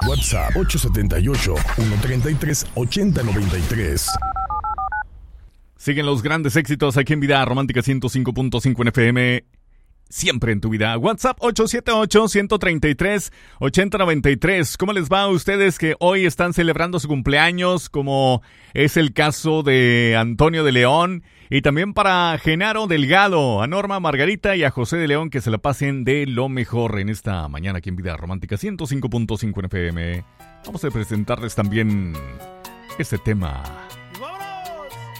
WhatsApp 878-133-8093. Siguen los grandes éxitos aquí en Vida Romántica 105.5 en FM. Siempre en tu vida. WhatsApp 878-133-8093. ¿Cómo les va a ustedes que hoy están celebrando su cumpleaños? Como es el caso de Antonio de León. Y también para Genaro Delgado, a Norma Margarita y a José de León, que se la pasen de lo mejor en esta mañana aquí en Vida Romántica 105.5 en FM. Vamos a presentarles también este tema